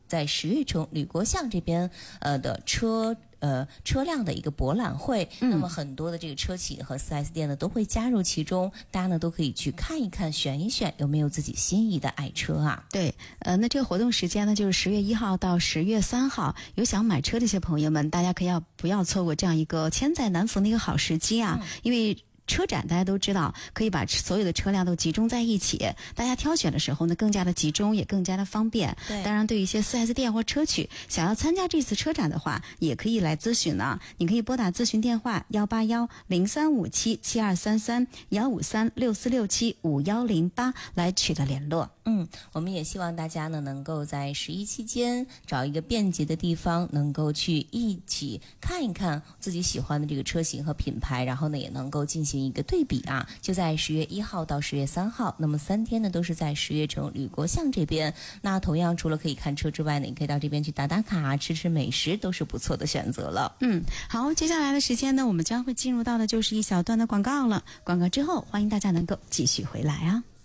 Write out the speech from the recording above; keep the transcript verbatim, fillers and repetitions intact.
在十月城吕国巷这边呃的车。呃，车辆的一个博览会，嗯、那么很多的这个车企和 四 S 店呢都会加入其中，大家呢都可以去看一看、选一选，有没有自己心仪的爱车啊？ 对，呃，那这个活动时间呢就是十月一号到十月三号，有想买车的一些朋友们，大家可以要不要错过这样一个千载难逢的一个好时机啊？嗯、因为车展大家都知道，可以把所有的车辆都集中在一起，大家挑选的时候呢更加的集中，也更加的方便。 对， 当然对于一些 四 S 店或车企想要参加这次车展的话，也可以来咨询呢。你可以拨打咨询电话幺八幺零三五七七二三三幺五三六四六七五幺零八来取得联络。 嗯，我们也希望大家呢能够在十一期间找一个便捷的地方，能够去一起看一看自己喜欢的这个车型和品牌，然后呢也能够进行一个对比啊。就在十月一号到十月三号，那么三天呢都是在十月城吕国巷这边。那同样除了可以看车之外呢，也可以到这边去打打卡、吃吃美食，都是不错的选择了。 嗯，好，接下来的时间呢，我们将会进入到的就是一小段的广告了。广告之后，欢迎大家能够继续回来啊。